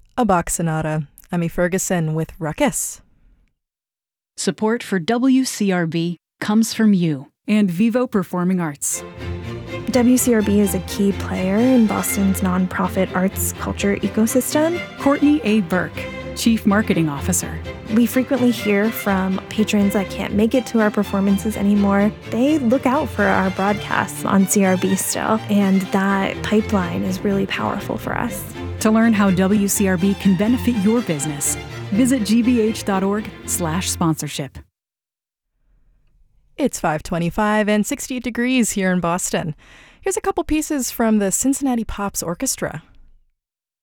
A Bach Sonata, Emmy Ferguson with Ruckus. Support for WCRB comes from you and Vivo Performing Arts. WCRB is a key player in Boston's nonprofit arts culture ecosystem. Courtney A. Burke, Chief Marketing Officer. We frequently hear from patrons that can't make it to our performances anymore. They look out for our broadcasts on CRB still, and that pipeline is really powerful for us. To learn how WCRB can benefit your business, visit gbh.org/sponsorship. It's 5:25 and 68 degrees here in Boston. Here's a couple pieces from the Cincinnati Pops Orchestra.